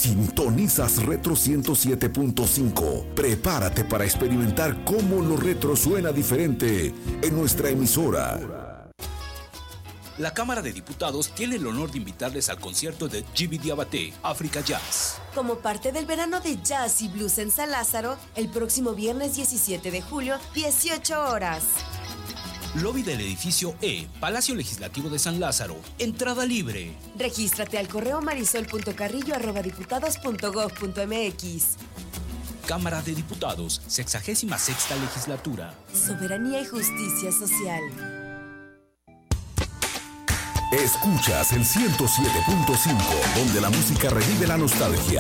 Sintonizas Retro 107.5. Prepárate para experimentar cómo lo retro suena diferente en nuestra emisora. La Cámara de Diputados tiene el honor de invitarles al concierto de Djiby Diabaté, Africa Jazz. Como parte del verano de jazz y blues en San Lázaro, el próximo viernes 17 de julio, 18 horas. Lobby del edificio E, Palacio Legislativo de San Lázaro. Entrada libre. Regístrate al correo marisol.carrillo@diputados.gov.mx. Cámara de Diputados, 66ª Legislatura. Soberanía y justicia social. Escuchas el 107.5, donde la música revive la nostalgia.